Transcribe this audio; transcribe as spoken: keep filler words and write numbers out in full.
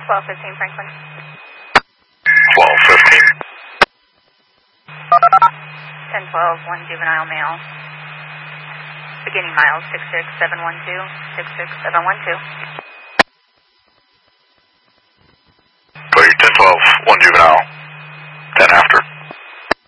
twelve fifteen Franklin. twelve fifteen. ten twelve, one juvenile male. Beginning miles, six six seven one two, six six seven one two. Clear ten twelve, one juvenile.